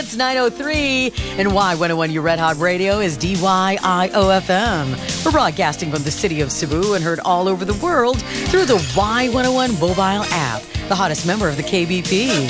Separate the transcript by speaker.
Speaker 1: It's 9:03, and Y101 Your Red Hot Radio is DYIOFM. We're broadcasting from the city of Cebu and heard all over the world through the Y101 mobile app, the hottest member of the KBP.